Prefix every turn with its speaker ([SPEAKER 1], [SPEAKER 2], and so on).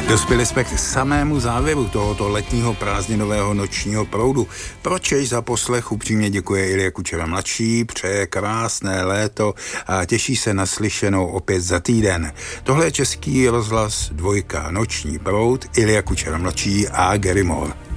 [SPEAKER 1] Dospěli jsme k samému závěru tohoto letního prázdninového nočního proudu. Pročež za poslech upřímně děkuje Ilja Kučera mladší, přeje krásné léto a těší se na slyšenou opět za týden. Tohle je Český rozhlas 2, noční proud, Ilja Kučera mladší a Gary Moore.